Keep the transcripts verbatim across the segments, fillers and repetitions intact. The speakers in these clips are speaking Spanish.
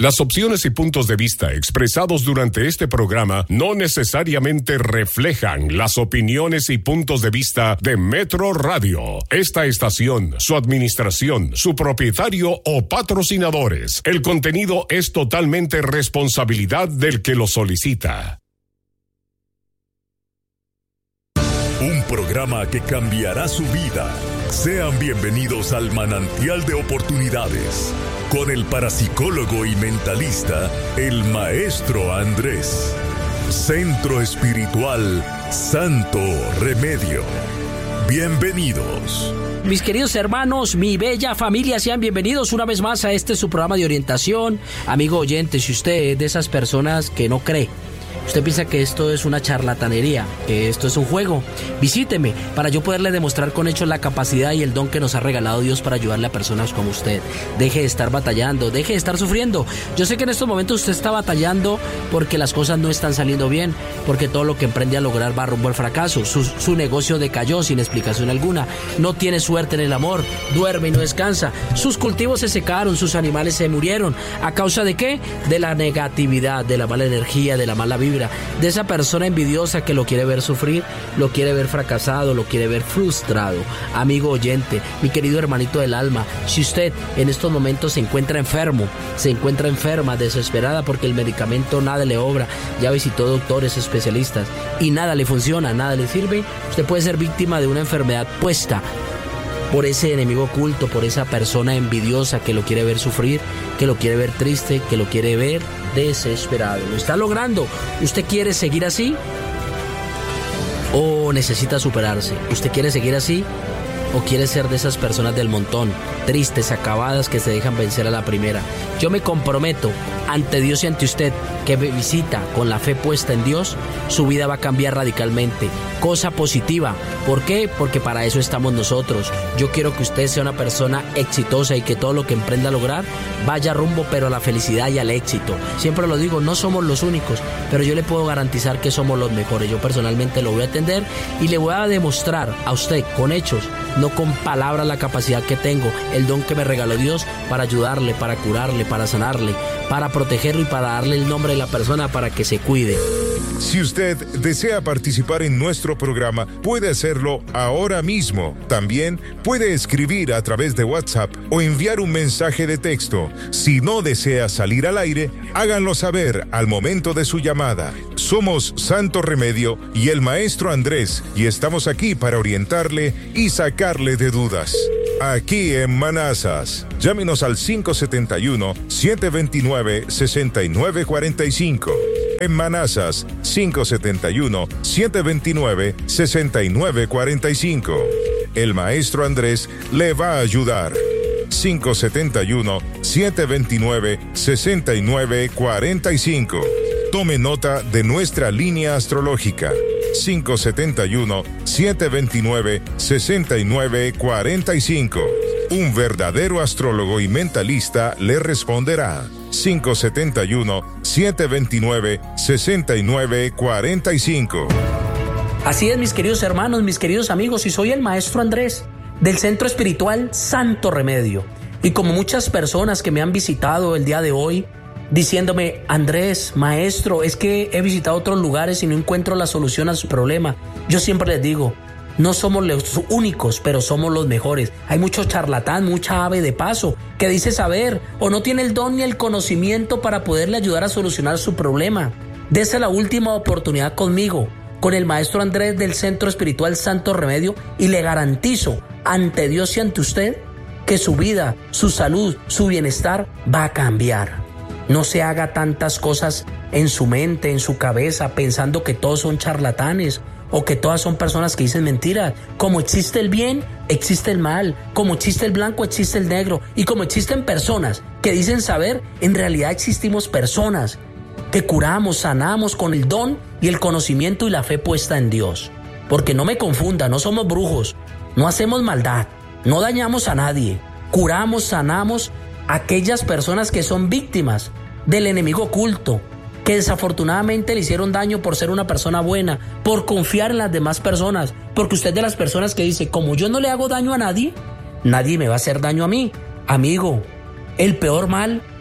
Las opciones y puntos de vista expresados durante este programa no necesariamente reflejan las opiniones y puntos de vista de Metro Radio, esta estación, su administración, su propietario o patrocinadores. El contenido es totalmente responsabilidad del que lo solicita. Un programa que cambiará su vida. Sean bienvenidos al Manantial de Oportunidades, con el parapsicólogo y mentalista, el Maestro Andrés. Centro Espiritual Santo Remedio. Bienvenidos. Mis queridos hermanos, mi bella familia, sean bienvenidos una vez más a este su programa de orientación. Amigo oyente, si usted es de esas personas que no cree, usted piensa que esto es una charlatanería, que esto es un juego, visíteme para yo poderle demostrar con hechos la capacidad y el don que nos ha regalado Dios para ayudarle a personas como usted. Deje de estar batallando, deje de estar sufriendo. Yo sé que en estos momentos usted está batallando porque las cosas no están saliendo bien, porque todo lo que emprende a lograr va rumbo al fracaso. Su, su negocio decayó sin explicación alguna, no tiene suerte en el amor, duerme y no descansa, sus cultivos se secaron, sus animales se murieron. ¿A causa de qué? De la negatividad, de la mala energía, de la mala vibra, de esa persona envidiosa que lo quiere ver sufrir, lo quiere ver fracasado, lo quiere ver frustrado. Amigo oyente, mi querido hermanito del alma, si usted en estos momentos se encuentra enfermo, se encuentra enferma, desesperada porque el medicamento nada le obra, ya visitó doctores especialistas y nada le funciona, nada le sirve, usted puede ser víctima de una enfermedad puesta por ese enemigo oculto, por esa persona envidiosa que lo quiere ver sufrir, que lo quiere ver triste, que lo quiere ver desesperado. ¿Lo está logrando? ¿Usted quiere seguir así? ¿O necesita superarse? ¿Usted quiere seguir así? ¿O quiere ser de esas personas del montón, tristes, acabadas, que se dejan vencer a la primera? Yo me comprometo ante Dios y ante usted que me visita con la fe puesta en Dios, su vida va a cambiar radicalmente. Cosa positiva. ¿Por qué? Porque para eso estamos nosotros. Yo quiero que usted sea una persona exitosa y que todo lo que emprenda a lograr vaya rumbo pero a la felicidad y al éxito. Siempre lo digo, no somos los únicos, pero yo le puedo garantizar que somos los mejores. Yo personalmente lo voy a atender y le voy a demostrar a usted con hechos, no con palabras, la capacidad que tengo, el don que me regaló Dios para ayudarle, para curarle, para sanarle, para protegerlo y para darle el nombre de la persona para que se cuide. Si usted desea participar en nuestro programa, puede hacerlo ahora mismo. También puede escribir a través de WhatsApp o enviar un mensaje de texto. Si no desea salir al aire, háganlo saber al momento de su llamada. Somos Santo Remedio y el Maestro Andrés, y estamos aquí para orientarle y sacarle de dudas. Aquí en Manazas, llámenos al cinco siete uno, siete dos nueve, seis nueve cuatro cinco. En Manazas, cinco siete uno, siete dos nueve, seis nueve cuatro cinco. El Maestro Andrés le va a ayudar. cinco siete uno, siete dos nueve, seis nueve cuatro cinco. Tome nota de nuestra línea astrológica. cinco siete uno, siete dos nueve, seis nueve cuatro cinco. Un verdadero astrólogo y mentalista le responderá. cinco siete uno, siete dos nueve, seis nueve cuatro cinco. Así es, mis queridos hermanos, mis queridos amigos, y soy el Maestro Andrés, del Centro Espiritual Santo Remedio. Y como muchas personas que me han visitado el día de hoy, diciéndome: Andrés, maestro, es que he visitado otros lugares y no encuentro la solución a su problema. Yo siempre les digo, no somos los únicos, pero somos los mejores. Hay mucho charlatán, mucha ave de paso que dice saber o no tiene el don ni el conocimiento para poderle ayudar a solucionar su problema. Dese la última oportunidad conmigo, con el Maestro Andrés del Centro Espiritual Santo Remedio, y le garantizo ante Dios y ante usted que su vida, su salud, su bienestar va a cambiar. No se haga tantas cosas en su mente, en su cabeza, pensando que todos son charlatanes o que todas son personas que dicen mentiras. Como existe el bien, existe el mal. Como existe el blanco, existe el negro. Y como existen personas que dicen saber, en realidad existimos personas que curamos, sanamos con el don y el conocimiento y la fe puesta en Dios. Porque no me confunda, no somos brujos, no hacemos maldad, no dañamos a nadie. Curamos, sanamos a aquellas personas que son víctimas del enemigo oculto, que desafortunadamente le hicieron daño por ser una persona buena, por confiar en las demás personas, porque usted es de las personas que dice, como yo no le hago daño a nadie, nadie me va a hacer daño a mí. Amigo, el peor mal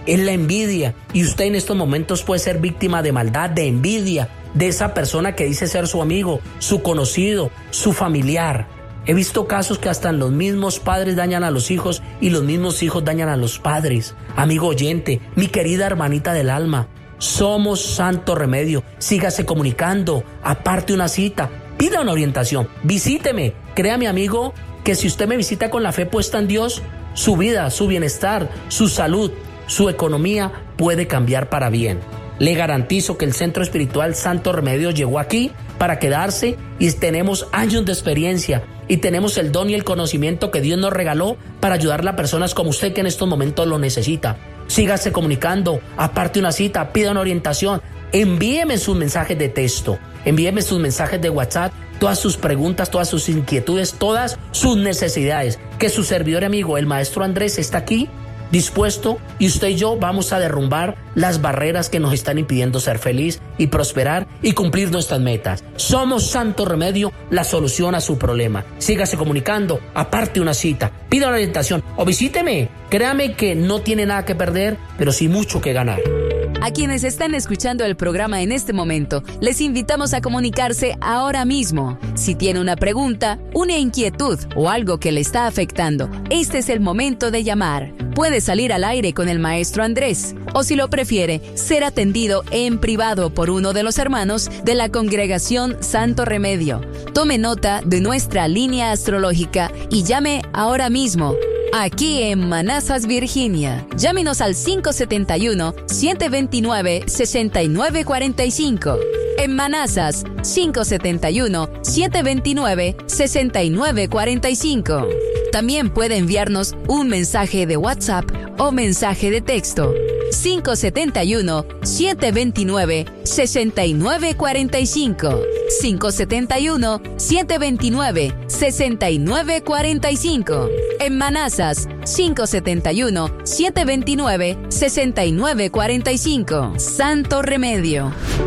es la envidia. Y usted en estos momentos puede ser víctima de maldad, de envidia, de esa persona que dice ser su amigo, su conocido, su familiar. He visto casos que hasta los mismos padres dañan a los hijos y los mismos hijos dañan a los padres. Amigo oyente, mi querida hermanita del alma, somos Santo Remedio. Sígase comunicando, aparte una cita, pida una orientación, visíteme. Créame, amigo, que si usted me visita con la fe puesta en Dios, su vida, su bienestar, su salud, su economía puede cambiar para bien. Le garantizo que el Centro Espiritual Santo Remedio llegó aquí para quedarse y tenemos años de experiencia y tenemos el don y el conocimiento que Dios nos regaló para ayudar a personas como usted que en estos momentos lo necesita. Sígase comunicando, aparte una cita, pida una orientación, envíeme sus mensajes de texto, envíeme sus mensajes de WhatsApp, todas sus preguntas, todas sus inquietudes, todas sus necesidades, que su servidor amigo, el maestro Andrés, está aquí dispuesto y usted y yo vamos a derrumbar las barreras que nos están impidiendo ser feliz y prosperar y cumplir nuestras metas. Somos Santo Remedio, la solución a su problema. Sígase comunicando, aparte una cita, pida una orientación o visíteme. Créame que no tiene nada que perder, pero sí mucho que ganar. A quienes están escuchando el programa en este momento, les invitamos a comunicarse ahora mismo. Si tiene una pregunta, una inquietud o algo que le está afectando, este es el momento de llamar. Puede salir al aire con el maestro Andrés, o si lo prefiere, ser atendido en privado por uno de los hermanos de la congregación Santo Remedio. Tome nota de nuestra línea astrológica y llame ahora mismo. Aquí en Manassas, Virginia. Llámenos al cinco siete uno, siete dos nueve, seis nueve cuatro cinco. En Manassas, cinco siete uno, siete dos nueve, seis nueve cuatro cinco. También puede enviarnos un mensaje de WhatsApp o mensaje de texto. cinco siete uno, siete dos nueve, seis nueve cuatro cinco. cinco siete uno, siete dos nueve, seis nueve cuatro cinco. En Manassas, cinco siete uno, siete dos nueve, seis nueve cuatro cinco. Santo Remedio.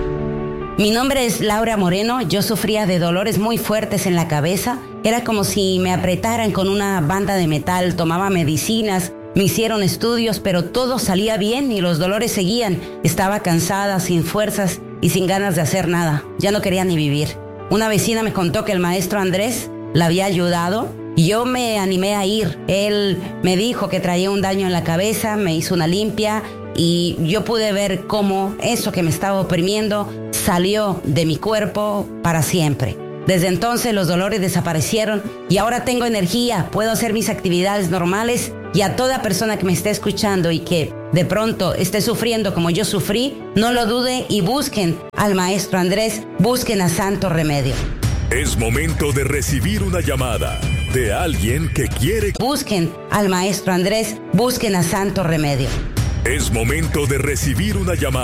Mi nombre es Laura Moreno. Yo sufría de dolores muy fuertes en la cabeza. Era como si me apretaran con una banda de metal. Tomaba medicinas, me hicieron estudios, pero todo salía bien y los dolores seguían. Estaba cansada, sin fuerzas y sin ganas de hacer nada. Ya no quería ni vivir. Una vecina me contó que el maestro Andrés la había ayudado y yo me animé a ir. Él me dijo que traía un daño en la cabeza, me hizo una limpia y yo pude ver cómo eso que me estaba oprimiendo salió de mi cuerpo para siempre. Desde entonces los dolores desaparecieron y ahora tengo energía, puedo hacer mis actividades normales. Y a toda persona que me esté escuchando y que de pronto esté sufriendo como yo sufrí, no lo dude y busquen al maestro Andrés, busquen a Santo Remedio. Es momento de recibir una llamada de alguien que quiere. Busquen al maestro Andrés, busquen a Santo Remedio. Es momento de recibir una llamada.